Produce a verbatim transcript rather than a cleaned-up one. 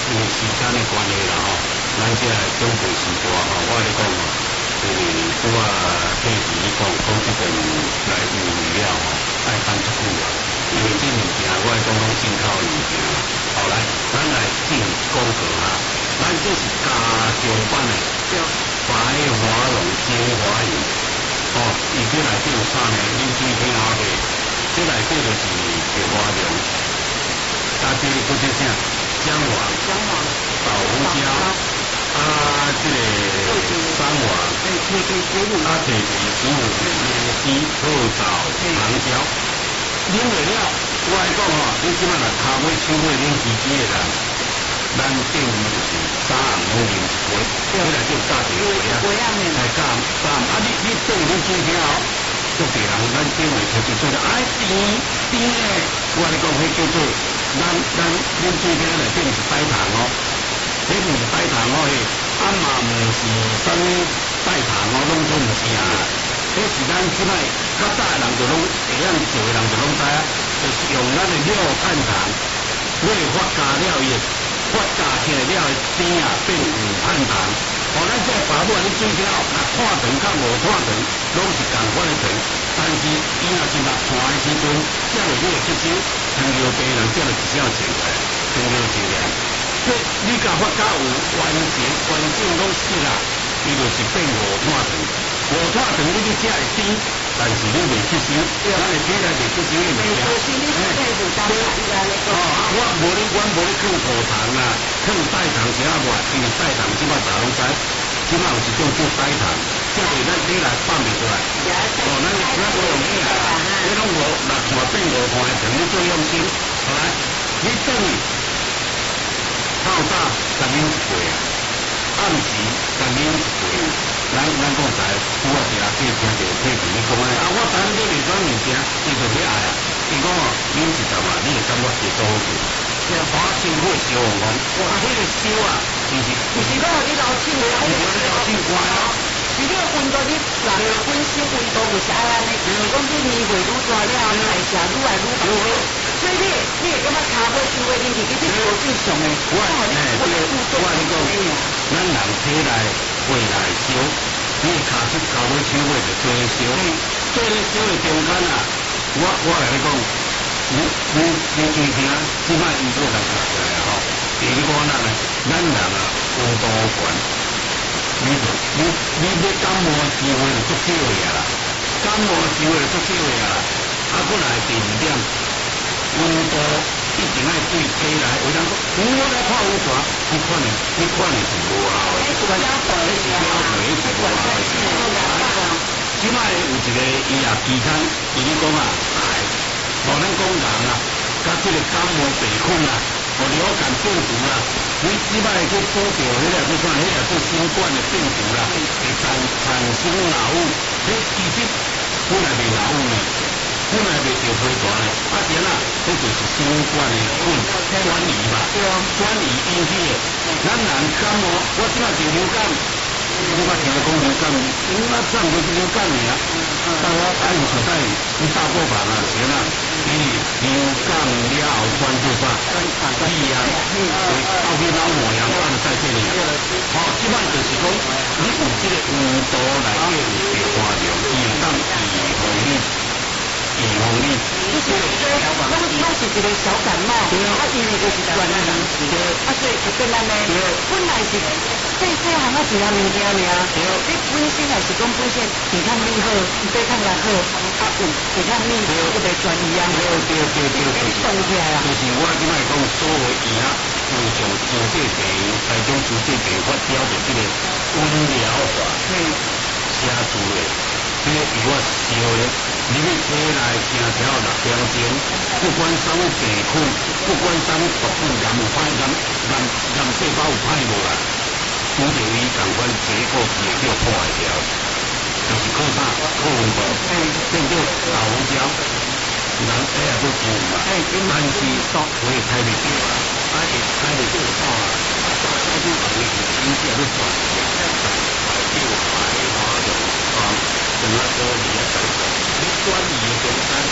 因为时间的关系啦吼，咱即个准备时段吼，我来讲吼，因为拄啊佩奇你讲讲即阵来有物料吼，爱等足久啊，因为即物件我来讲讲进口的物件啦。后来咱来进广告哈，咱这是加强版的白华龙精华油，哦，伊这内底有啥呢？啉水挺好喝，这内底就是白花龙。啊，这个这啥？姜黄、 姜黄、 豆胡椒，啊，这个三黄， 哎，提提水母， 啊，提提水母、椰丝、泡枣、糖椒，啉袂了。我来讲吼，你即摆若骹尾、手尾啉自己的人，咱建议就是三红拢啉一杯，你来就加一杯啊，来加加，啊，你你当你水听哦。做别人，咱顶位摕一做了，哎甜甜诶，我来讲，迄叫做咱咱恁水瓶内底是白糖哦，迄毋是白糖哦，迄啊嘛毋是啥物白糖哦，拢做毋是啊，迄是咱即摆较早诶人就拢会晓做诶人就拢知啊，就是用咱诶料炭糖，你发酵了伊发酵起来了诶甜啊变有炭糖。哦，咱这爸母你水饺，若炭糖较无炭糖，拢是共款诶糖。但是伊若是落炭诶时阵，才会你会吸收，糖尿病人才会一少钱来，糖尿质量。这你甲发酵有完全完整拢死啦，伊就是变五炭糖。五炭糖你你才会甜，但是你袂吸收，咱诶体内袂吸收你袂食。哦，我无咧，阮无咧放果糖啦，放代糖是啊无，因为代糖即摆大拢知，即摆有一种叫代糖，即个咱体内放袂出来。哦，咱咱无用起来啦，你拢无六炭变五炭诶糖，你最用心。好来，你等于透早甲啉一杯啊，暗时甲啉一杯。咱咱讲在拄啊一下去听着佩奇你讲诶，啊我昨昏做袂转物件，伊就要爱啊。伊讲哦，啉一阵啊，你会感觉会舒服。即花手火烧红红，哇，迄个烧啊，就是， 就是讲你老手啊， 你你老手乖哦。 是你个温度，你热个本身温度就是爱安尼，就是讲你年岁愈大了，代谢愈来愈好。所以你你会感觉骹尾手尾恁是你无正常诶。 我诶，这个我你讲，咱人体内胃内烧，你骹出骹尾手尾就做咧烧，做咧烧诶中间啊，我我来你讲。你你你注意听，即摆医生来查出来啊吼，第二个咱呢，咱人啊温度悬，你就你你要感冒的机会就足少个啦，感冒的机会就足少个啦。啊，过来第二点，温度一定爱对体内，有人讲，我来泡温泉，你看呢？你看呢是无效的， 是标准的， 是标准的，是无效的。即摆有一个医药期刊，伊咧讲啊，哎。无咱讲人啊，甲即个感冒病菌啊，互流感病毒啦，你即摆去拄着迄个叫啥？迄个叫新冠的病毒啦，会产产生脑雾，迄其实本来袂脑雾呢，本来袂着飞大呢，啊点啊，迄就是新冠的菌转移嘛，转移引起的。咱人感冒，我即摆就流感。你捌听讲流感，你那上就是流感的啊。但我爱有所在，你大过版啊，行啊。因为流感了后转做啥？鼻炎，后鼻脑膜炎，按在这里。好，即摆就是讲，你有这个温度内底有变化量，伊会当预防你，预防你。 你是说，拢拢是一个小感冒，啊，因为就是传染病，啊，所以就变安尼。本来是。细细项啊，一项物件尔，你本身也是讲本身抵抗力好，抵抗力好，啊有抵抗力特别专一啊。 对对对对对， 送起来啊。 就是我即摆讲所有医啊，注重自制病，台中自制病发表着即个温疗法，写出的，这个与我烧的，你去体内成条六标钟，不管啥物病菌，不管啥物毒菌，含有歹含含含细胞有歹无啦。拄着伊共款结果是会叫破坏掉，就是靠啥？靠温度，变做老胡椒，人哎也做甜嘛，但是我也猜袂到啊，啊会猜袂到好啊，啊再去把那个经济都转移啊，百六百花种啊，怎么说你也猜不到？你转移的中间